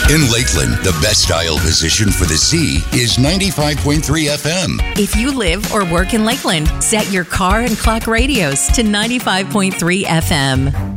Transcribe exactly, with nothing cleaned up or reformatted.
In Lakeland, the best dial position for the Z is ninety-five point three F M. If you live or work in Lakeland, set your car and clock radios to ninety-five point three F M.